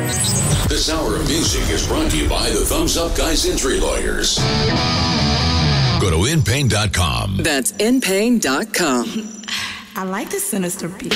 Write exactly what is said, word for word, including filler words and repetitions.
This hour of music is brought to you by the Thumbs Up Guys Injury Lawyers. Go to in pain dot com. That's in pain dot com. I like the sinister beat.